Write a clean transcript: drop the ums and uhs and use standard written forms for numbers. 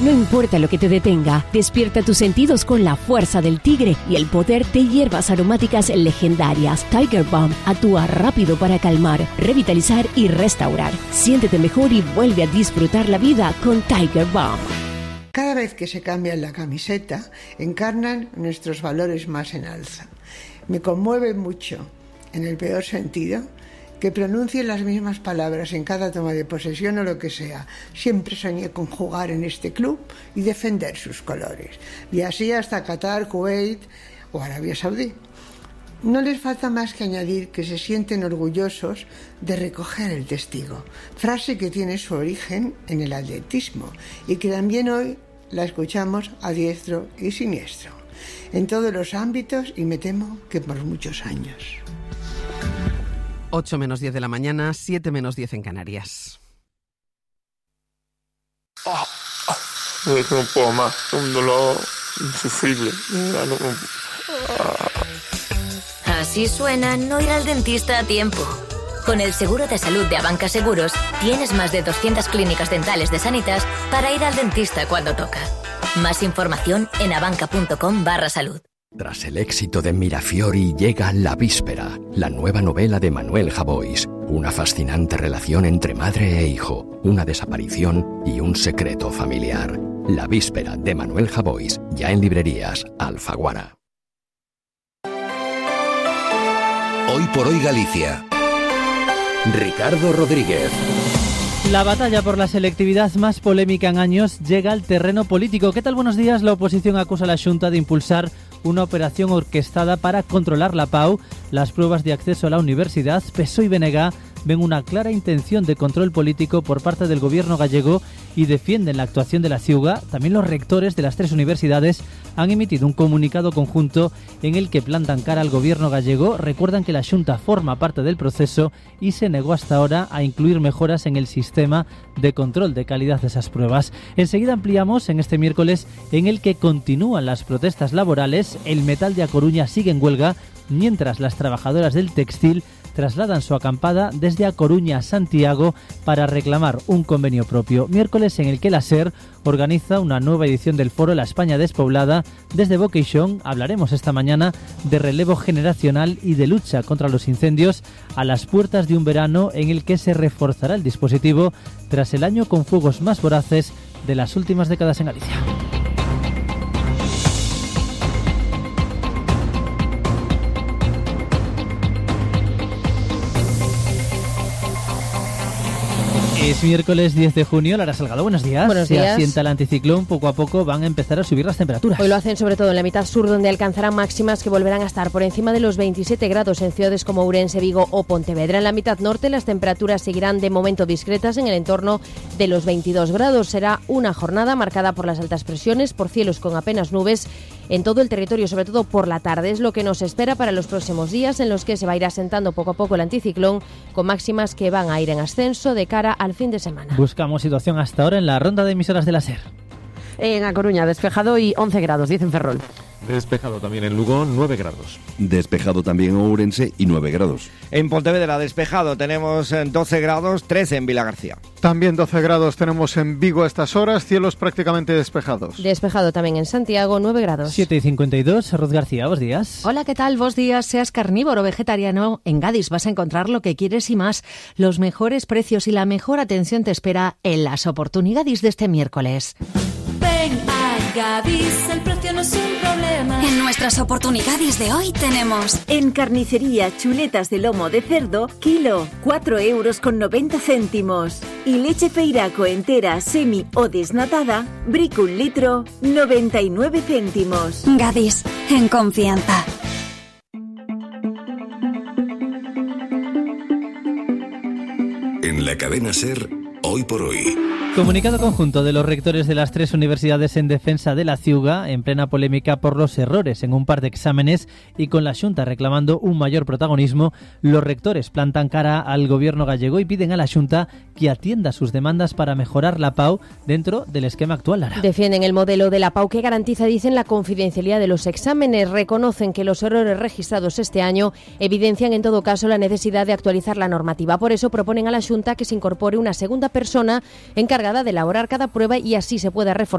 No importa lo que te detenga, despierta tus sentidos con la fuerza del tigre y el poder de hierbas aromáticas legendarias. Tiger Balm actúa rápido para calmar, revitalizar y restaurar. Siéntete mejor y vuelve a disfrutar la vida con Tiger Balm. Cada vez que se cambia la camiseta, encarnan nuestros valores más en alza. Me conmueve mucho, en el peor sentido, que pronuncien las mismas palabras en cada toma de posesión o lo que sea. Siempre soñé con jugar en este club y defender sus colores. Y así hasta Qatar, Kuwait o Arabia Saudí. No les falta más que añadir que se sienten orgullosos de recoger el testigo, frase que tiene su origen en el atletismo y que también hoy la escuchamos a diestro y siniestro, en todos los ámbitos y me temo que por muchos años. 8 menos 10 de la mañana, 7 menos 10 en Canarias. No puedo más, un dolor insufrible. Así suena no ir al dentista a tiempo. Con el seguro de salud de Abanca Seguros, tienes más de 200 clínicas dentales de Sanitas para ir al dentista cuando toca. Más información en abanca.com/salud. Tras el éxito de Mirafiori llega La Víspera, la nueva novela de Manuel Javois. Una fascinante relación entre madre e hijo, una desaparición y un secreto familiar. La Víspera de Manuel Javois, ya en librerías Alfaguara. Hoy por hoy Galicia. Ricardo Rodríguez. La batalla por la selectividad más polémica en años llega al terreno político. ¿Qué tal? Buenos días. La oposición acusa a la Xunta de impulsar una operación orquestada para controlar la PAU. Las pruebas de acceso a la universidad, PSOE y BNG ven una clara intención de control político por parte del gobierno gallego y defienden la actuación de la Ciuga. También los rectores de las 3 universidades han emitido un comunicado conjunto en el que plantan cara al gobierno gallego. Recuerdan que la Xunta forma parte del proceso y se negó hasta ahora a incluir mejoras en el sistema de control de calidad de esas pruebas. Enseguida ampliamos en este miércoles en el que continúan las protestas laborales. El metal de A Coruña sigue en huelga, mientras las trabajadoras del textil trasladan su acampada desde A Coruña a Santiago para reclamar un convenio propio. Miércoles en el que la SER organiza una nueva edición del foro La España Despoblada. Desde Boqueixón hablaremos esta mañana de relevo generacional y de lucha contra los incendios a las puertas de un verano en el que se reforzará el dispositivo tras el año con fuegos más voraces de las últimas décadas en Galicia. Es miércoles 10 de junio, Lara Salgado, buenos días. Buenos días. Se asienta el anticiclón, poco a poco van a empezar a subir las temperaturas. Hoy lo hacen sobre todo en la mitad sur, donde alcanzarán máximas que volverán a estar por encima de los 27 grados en ciudades como Ourense, Vigo o Pontevedra. En la mitad norte las temperaturas seguirán de momento discretas en el entorno de los 22 grados. Será una jornada marcada por las altas presiones, por cielos con apenas nubes en todo el territorio, sobre todo por la tarde. Es lo que nos espera para los próximos días, en los que se va a ir asentando poco a poco el anticiclón, con máximas que van a ir en ascenso de cara al fin de semana. Buscamos situación hasta ahora en la ronda de emisoras de la SER. En A Coruña, despejado y 11 grados, 10 en Ferrol. Despejado también en Lugo, 9 grados. Despejado también en Ourense y 9 grados. En Pontevedra, despejado, tenemos 12 grados, 13 en Vilagarcía. También 12 grados tenemos en Vigo a estas horas, cielos prácticamente despejados. Despejado también en Santiago, 9 grados. 7:52, Ruth García, buenos días. Hola, ¿qué tal? Buenos días. Seas carnívoro o vegetariano, en Gadis vas a encontrar lo que quieres y más. Los mejores precios y la mejor atención te espera en las oportunidades de este miércoles. Ven a Gadis, el precio no es un problema. En nuestras oportunidades de hoy tenemos en carnicería chuletas de lomo de cerdo, kilo, 4,90 €. Y leche Feiraco entera, semi o desnatada, brico 1 litro, 99 céntimos. Gadis, en confianza. En la cadena SER, hoy por hoy. Comunicado conjunto de los rectores de las 3 universidades en defensa de la Ciuga, en plena polémica por los errores en un par de exámenes y con la Xunta reclamando un mayor protagonismo. Los rectores plantan cara al gobierno gallego y piden a la Xunta que atienda sus demandas para mejorar la PAU dentro del esquema actual, Lara. Defienden el modelo de la PAU que garantiza, dicen, la confidencialidad de los exámenes. Reconocen que los errores registrados este año evidencian en todo caso la necesidad de actualizar la normativa. Por eso proponen a la Xunta que se incorpore una segunda persona encargada de elaborar cada prueba y así se pueda reforzar